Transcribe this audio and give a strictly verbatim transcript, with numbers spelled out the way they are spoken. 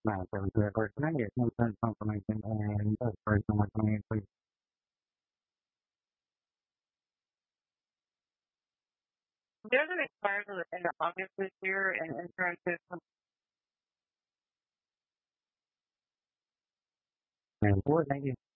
nine seven two first. Can I get one cent confirmation and the first one coming in, please? There's an expired at the end of August this year, and insurance is. And four, thank you.